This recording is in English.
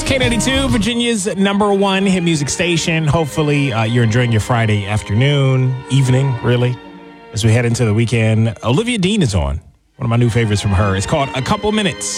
K92, Virginia's number one hit music station. Hopefully, you're enjoying your Friday afternoon, evening, really, as we head into the weekend. Olivia Dean is on. One of my new favorites from her. It's called A Couple Minutes.